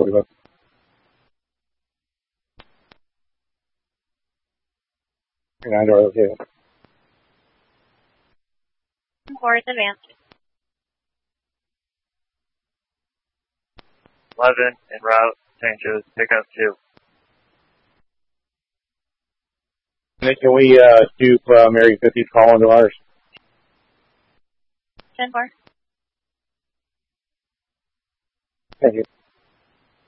45. Okay. Forward advanced. 11 en route, St. Joe's, pick up 2. Can we do Mary 50's call into ours? 10-4. Thank you.